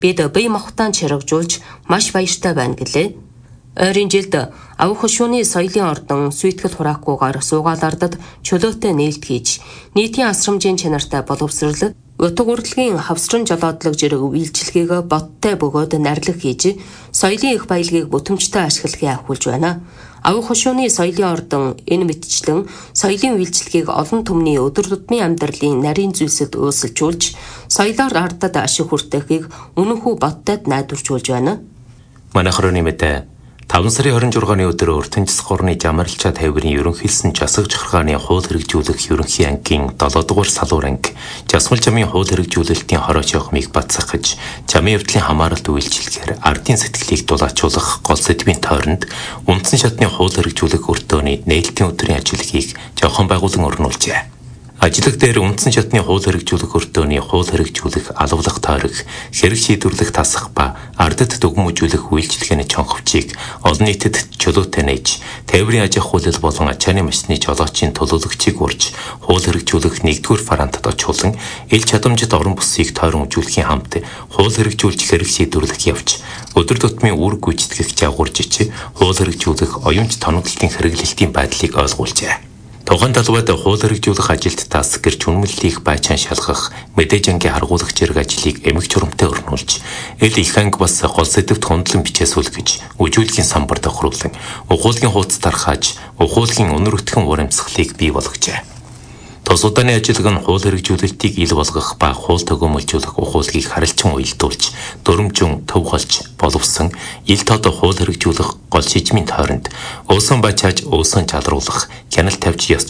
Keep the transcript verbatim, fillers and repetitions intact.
Бид бие махбодоо чирэгжүүлж маш баяртай байна гэлээ. Ойрын жилд авах хошууны соёлын ордон сүйтгэл хураахгүйгээр суугаалардад чөлөөтэй нээлт хийж нийтийн асрамжийн чанартай боловсрол утга урдлагын хавсран жолоодлого зэрэг үйлчлэгийг бодтой бөгөөд нарилга хийж соёлын их баялагийг бүтэмжтэй ашиглахыг ахиулж байна. Авах хошууны соёлын ордон энэ мэтчлэн соёлын үйлчлэгийг олон түмний өдөр тутмын амьдралын нарийн зүйлсэд өөрсөлжүүлж соёлоор ардад ашиг хүртэхийг үнэнхүү бодтойд найдваржуулж байна. Манай хорооны мэдээ таван сарын хорин жургааны өдөр Өртөнцөс горны Жамаралчаа тайврын ерөнхийлсөн жасаг жахаргааны хууль хэрэгжүүлэх ерөнхий ангийн долоо дугаар салуур анги жасмал жамын хууль хэрэгжүүлэлтийн хорооч явахмыг бацсахж жамын явдлын хамааралд үйлчлэхээр ардын сэтгэлийг дулаачуулах гол сэдвийн тойронд үндсэн шатны хууль хэрэгжүүлэх өртөөний нээлтийн өдрийн ажиглалыг жоохон байгуулан орнуулжээ. Ажлаг дээр үндсэн шатны хууль хэрэгжүүлэх өртөөний хууль хэрэгжүүлэх, алуулах тойрог, хэрэг шийдвэрлэх тасах ба ардад дүгнэмжүүлэх үйлчилгээний чонховчийг олон нийтэд чөлөөтэй нээж, тээврийн аж ахуй хууль болон ачааны машины жолоочийн төлөөлөгчийг урьж, хууль хэрэгжүүлэх нэгдүгээр фарантад очуулан, ил чадамжид орон бүсийг тойрон үзүүлэхийн хамт хууль хэрэгжүүлж хэрэг шийдвэрлэх явж, өдөр тутмын үүрэг гүйцэтгэх жаагууржич, хууль хэрэгжүүлэх оюунч тоноглолтын хэрэглэлтийн байдлыг ойлгуулжээ. Тухайн талбайд хууль хэрэгжүүлэх ажилд тас гэрч үнэмлэлийг байчаан шалгах, мэдээж ангийн харгуулагч зэрэг ажлыг эмэг чурамтай өрнүүлж, ил их анги бас гол сэдвт хөндлөн бичээсүүлгэж, үжүүлгийн самбар тохируулан, ухуулгын хуудас тархааж, ухуулгын өнөр өтгөн урамсгалыг бий болгожээ. Тус удааны ажиллагаа нь хууль хэрэгжүүлэлтийг ил болгох ба хууль төгөөмөлжүүлэх ухуулгийг харилцан уялдуулж, дөрөмжин төв голж боловсон ил тод хууль хэрэгжүүлэх гол шижмийн тойронд өөсөн бачааж өөсөн чалруулах, хяналт тавьж ёс